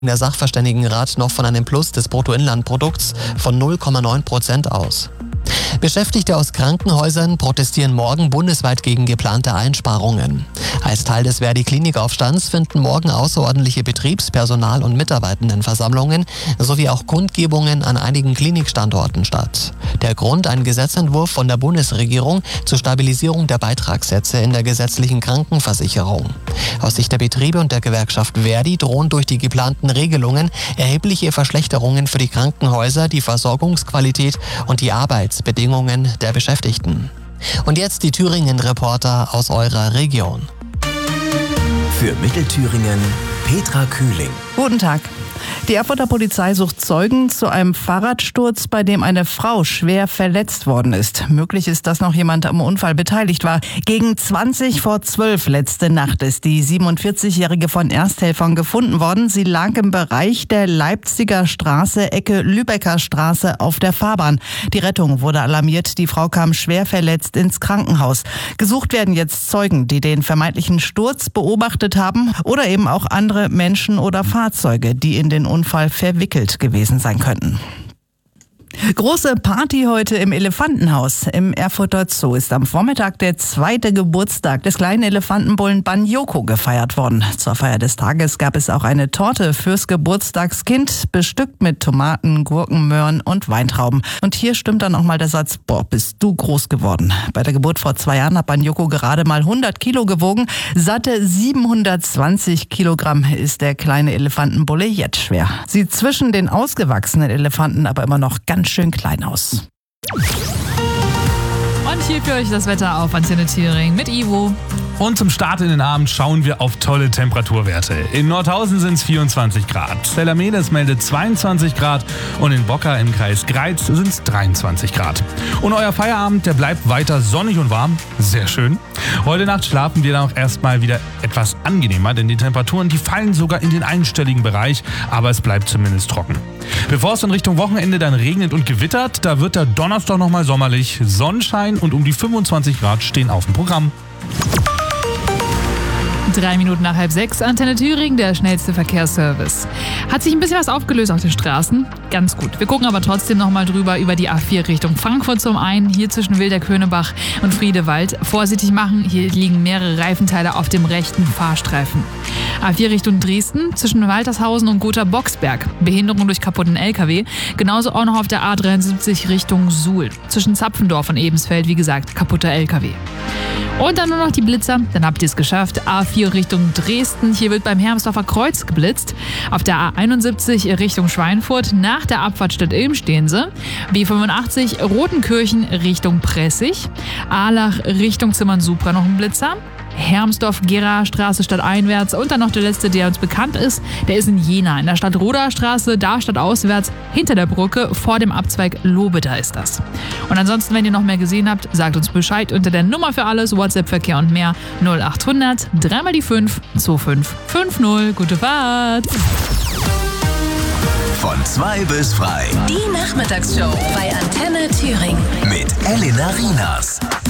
der Sachverständigenrat noch von einem Plus des Bruttoinlandprodukts von 0,9% aus. Beschäftigte aus Krankenhäusern protestieren morgen bundesweit gegen geplante Einsparungen. Als Teil des Verdi-Klinikaufstands finden morgen außerordentliche Betriebspersonal- und Mitarbeitendenversammlungen sowie auch Kundgebungen an einigen Klinikstandorten statt. Der Grund: ein Gesetzentwurf von der Bundesregierung zur Stabilisierung der Beitragssätze in der gesetzlichen Krankenversicherung. Aus Sicht der Betriebe und der Gewerkschaft Verdi drohen durch die geplanten Regelungen erhebliche Verschlechterungen für die Krankenhäuser, die Versorgungsqualität und die Arbeitsbedingungen der Beschäftigten. Und jetzt die Thüringen-Reporter aus eurer Region. Für Mittelthüringen Petra Kühling. Guten Tag. Die Erfurter Polizei sucht Zeugen zu einem Fahrradsturz, bei dem eine Frau schwer verletzt worden ist. Möglich ist, dass noch jemand am Unfall beteiligt war. Gegen 11:20 letzte Nacht ist die 47-Jährige von Ersthelfern gefunden worden. Sie lag im Bereich der Leipziger Straße, Ecke Lübecker Straße auf der Fahrbahn. Die Rettung wurde alarmiert. Die Frau kam schwer verletzt ins Krankenhaus. Gesucht werden jetzt Zeugen, die den vermeintlichen Sturz beobachtet haben, oder eben auch andere Menschen oder Fahrzeuge, die in den Unfall verwickelt gewesen sein könnten. Große Party heute im Elefantenhaus. Im Erfurter Zoo ist am Vormittag der 2. Geburtstag des kleinen Elefantenbullen Banyoko gefeiert worden. Zur Feier des Tages gab es auch eine Torte fürs Geburtstagskind, bestückt mit Tomaten, Gurken, Möhren und Weintrauben. Und hier stimmt dann auch mal der Satz: Boah, bist du groß geworden. Bei der Geburt vor 2 Jahren hat Banyoko gerade mal 100 Kilo gewogen. Satte 720 Kilogramm ist der kleine Elefantenbulle jetzt schwer. Sieht zwischen den ausgewachsenen Elefanten aber immer noch ganz schön klein aus. Und hier für euch das Wetter auf Antenne Thüringen mit Ivo. Und zum Start in den Abend schauen wir auf tolle Temperaturwerte. In Nordhausen sind es 24 Grad, Zellermedes meldet 22 Grad und in Bocker im Kreis Greiz sind es 23 Grad. Und euer Feierabend, der bleibt weiter sonnig und warm. Sehr schön. Heute Nacht schlafen wir dann auch erstmal wieder etwas angenehmer, denn die Temperaturen, die fallen sogar in den einstelligen Bereich, aber es bleibt zumindest trocken. Bevor es in Richtung Wochenende dann regnet und gewittert, da wird der Donnerstag nochmal sommerlich. Sonnenschein und um die 25 Grad stehen auf dem Programm. 3 Minuten nach 5:30, Antenne Thüringen, der schnellste Verkehrsservice. Hat sich ein bisschen was aufgelöst auf den Straßen? Ganz gut. Wir gucken aber trotzdem nochmal drüber über die A4 Richtung Frankfurt zum einen, hier zwischen Wilder-Könebach und Friedewald. Vorsichtig machen, hier liegen mehrere Reifenteile auf dem rechten Fahrstreifen. A4 Richtung Dresden, zwischen Waltershausen und Gotha-Boxberg. Behinderung durch kaputten LKW. Genauso auch noch auf der A73 Richtung Suhl. Zwischen Zapfendorf und Ebensfeld, wie gesagt, kaputter LKW. Und dann nur noch die Blitzer, dann habt ihr es geschafft. A4 Richtung Dresden, hier wird beim Hermsdorfer Kreuz geblitzt. Auf der A71 Richtung Schweinfurt, nach der Abfahrt Stadt-Ilm stehen sie. B85 Rotenkirchen Richtung Pressig. Ahlach Richtung Zimmern-Supra noch ein Blitzer. Hermsdorf-Gera-Straße stadteinwärts und dann noch der letzte, der uns bekannt ist, der ist in Jena, in der Stadt-Roda-Straße, da stadtauswärts, hinter der Brücke, vor dem Abzweig Lobeda ist das. Und ansonsten, wenn ihr noch mehr gesehen habt, sagt uns Bescheid unter der Nummer für alles, WhatsApp-Verkehr und mehr, 0800 3 mal die 5 2550. Gute Fahrt! Von 2 bis frei. Die Nachmittagsshow bei Antenne Thüringen. Mit Elena Rienas.